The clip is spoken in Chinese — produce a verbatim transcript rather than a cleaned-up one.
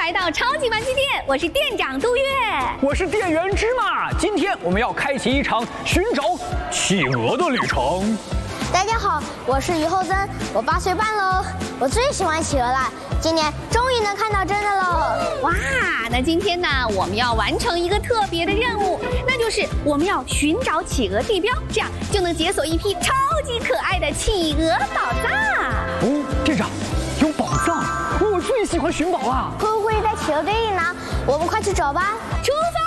来到超级玩具店，我是店长杜月， 我是店员芝麻。今天我们要开启一场寻找企鹅的旅程。 大家好，我是于厚增，我八岁半喽，我最喜欢企鹅啦，今年终于能看到真的喽！ 哇，那今天呢，我们要完成一个特别的任务，那就是我们要寻找企鹅地标，这样就能解锁一批超级可爱的企鹅宝藏。 哦，店长，有宝藏，我最喜欢寻宝了。 会不会在企鹅堆里呢？我们快去找吧！ 出发！